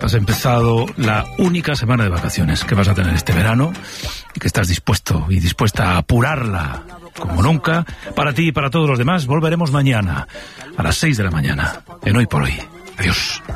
has empezado la única semana de vacaciones que vas a tener este verano y que estás dispuesto y dispuesta a apurarla como nunca. Para ti y para todos los demás volveremos mañana a las 6 de la mañana en Hoy por Hoy. Adiós.